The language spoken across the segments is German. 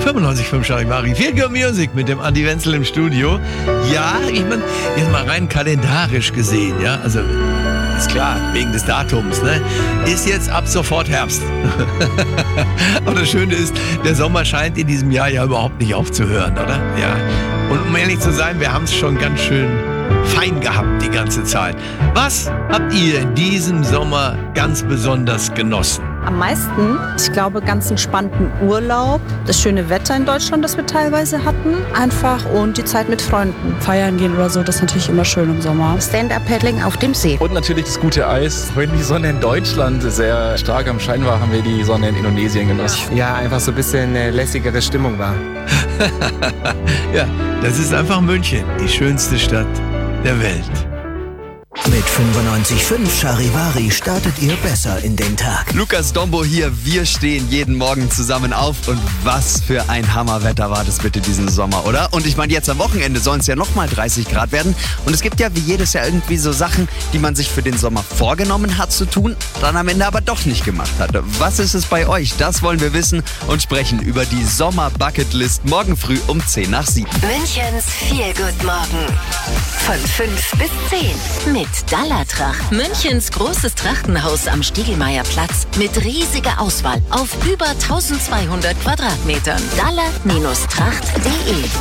95.5 Charivari. Feel Good Music mit dem Andi Wenzel im Studio. Ja, ich meine, jetzt mal rein kalendarisch gesehen, ja, also ist klar, wegen des Datums, ne, ist jetzt ab sofort Herbst. Aber das Schöne ist, der Sommer scheint in diesem Jahr ja überhaupt nicht aufzuhören, oder? Ja. Und um ehrlich zu sein, wir haben es schon ganz schön fein gehabt die ganze Zeit. Was habt ihr in diesem Sommer ganz besonders genossen? Am meisten, ich glaube, ganz entspannten Urlaub, das schöne Wetter in Deutschland, das wir teilweise hatten, einfach und die Zeit mit Freunden. Feiern gehen oder so, das ist natürlich immer schön im Sommer. Stand-Up-Paddling auf dem See. Und natürlich das gute Eis. Wenn die Sonne in Deutschland sehr stark am Schein war, haben wir die Sonne in Indonesien genossen. Ja, einfach so ein bisschen eine lässigere Stimmung war. Ja, das ist einfach München, die schönste Stadt der Welt. Mit 95.5 Charivari startet ihr besser in den Tag. Lukas Dombo hier, wir stehen jeden Morgen zusammen auf und was für ein Hammerwetter war das bitte diesen Sommer, oder? Und ich meine, jetzt am Wochenende sollen es ja nochmal 30 Grad werden und es gibt ja wie jedes Jahr irgendwie so Sachen, die man sich für den Sommer vorgenommen hat zu tun, dann am Ende aber doch nicht gemacht hat. Was ist es bei euch? Das wollen wir wissen und sprechen über die Sommer-Bucketlist morgen früh um 10 nach 7. Münchens Feel Good Morgen. Von 5 bis 10 mit Dallatracht. Münchens großes Trachtenhaus am Stiegelmeierplatz mit riesiger Auswahl auf über 1200 Quadratmetern. Dalla-tracht.de.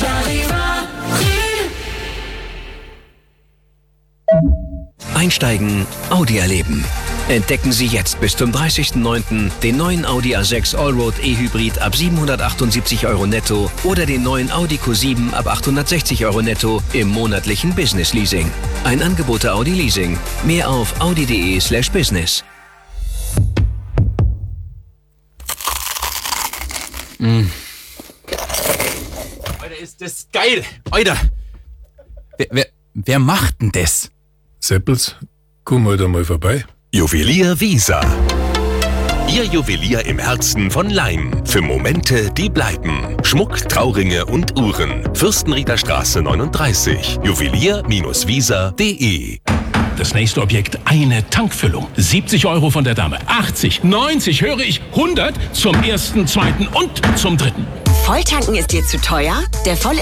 Einsteigen, Audi erleben. Entdecken Sie jetzt bis zum 30.09. den neuen Audi A6 Allroad E-Hybrid ab 778 € netto oder den neuen Audi Q7 ab 860 € netto im monatlichen Business Leasing. Ein Angebot der Audi Leasing. Mehr auf audi.de/business. Alter, ist das geil! Alter! Wer macht denn das? Seppels, komm halt einmal vorbei. Juwelier Wiesa. Ihr Juwelier im Herzen von Laim. Für Momente, die bleiben. Schmuck, Trauringe und Uhren. Fürstenrieder Straße 39. Juwelier-wiesa.de. Das nächste Objekt, eine Tankfüllung. 70 € von der Dame. 80, 90, höre ich, 100 zum ersten, zweiten und zum dritten. Volltanken ist dir zu teuer? Der